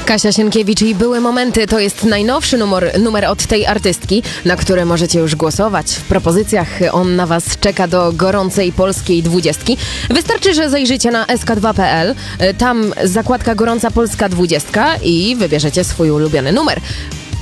Kasia Sienkiewicz i Były Momenty to jest najnowszy numer od tej artystki, na który możecie już głosować. W propozycjach on na Was czeka do gorącej polskiej 20. Wystarczy, że zajrzycie na sk2.pl, tam zakładka Gorąca Polska 20 i wybierzecie swój ulubiony numer.